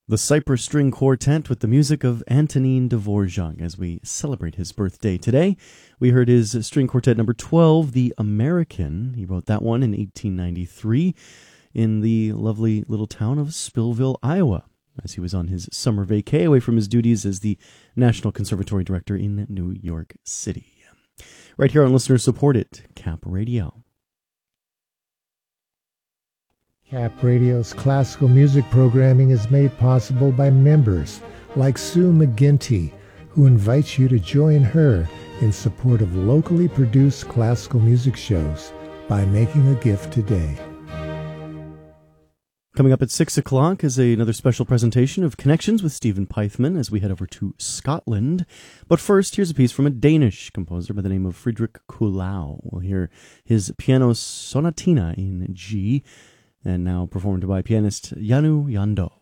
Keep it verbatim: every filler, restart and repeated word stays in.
The Cypress String Quartet with the music of Antonin Dvorak as we celebrate his birthday today. We heard his string quartet number twelve, The American. He wrote that one in eighteen ninety-three in the lovely little town of Spillville, Iowa, as he was on his summer vacay away from his duties as the National Conservatory Director in New York City. Right here on listener-supported C A P Radio. C A P Radio's classical music programming is made possible by members like Sue McGinty, who invites you to join her in support of locally produced classical music shows by making a gift today. Coming up at six o'clock is a, another special presentation of Connections with Stephen Pythman as we head over to Scotland. But first, here's a piece from a Danish composer by the name of Friedrich Kuhlau. We'll hear his piano sonatina in G, and now performed by pianist Janu Jando.